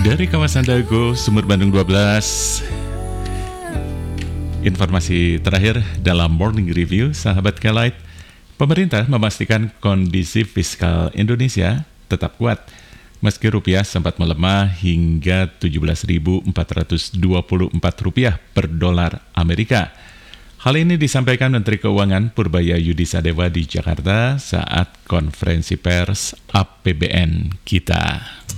Dari kawasan Dago, Sumur Bandung 12. Informasi terakhir dalam Morning Review, sahabat Kelight. Pemerintah memastikan kondisi fiskal Indonesia tetap kuat, meski rupiah sempat melemah hingga Rp17.424 per dolar Amerika. Hal ini disampaikan Menteri Keuangan Purbaya Yudisadewa di Jakarta saat konferensi pers APBN kita.